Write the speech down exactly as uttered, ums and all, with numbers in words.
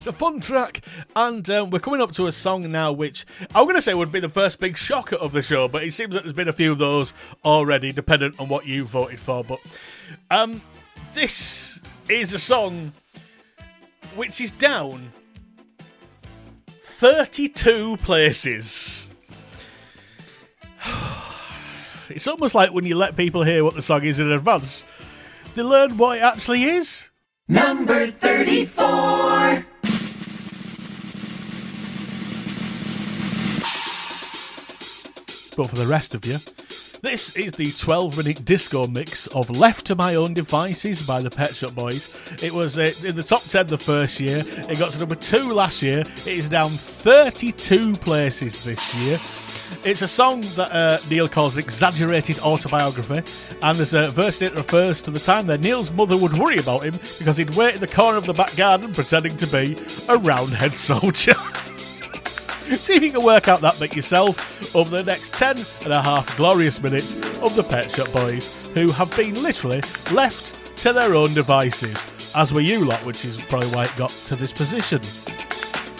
It's a fun track, and um, we're coming up to a song now which I'm going to say would be the first big shocker of the show, but it seems that there's been a few of those already, dependent on what you voted for. But um, this is a song which is down thirty-two places. It's almost like when you let people hear what the song is in advance, they learn what it actually is. Number thirty-four. But for the rest of you, this is the twelve-minute disco mix of Left to My Own Devices by the Pet Shop Boys. It was uh, in the top ten the first year. It got to number two last year. It is down thirty-two places this year. It's a song that uh, Neil calls an exaggerated autobiography, and there's a verse in it that refers to the time that Neil's mother would worry about him because he'd wait in the corner of the back garden pretending to be a roundhead soldier. See if you can work out that bit yourself over the next ten and a half glorious minutes of the Pet Shop Boys, who have been literally left to their own devices, as were you lot, which is probably why it got to this position.